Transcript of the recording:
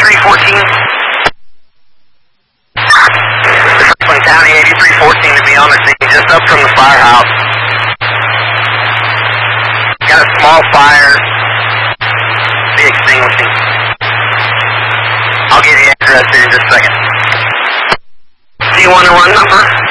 8314. Franklin County 8314 to be on the scene, just up from the firehouse. Got a small fire. Be extinguishing. I'll give you the address here in just a second. Do you want to run number?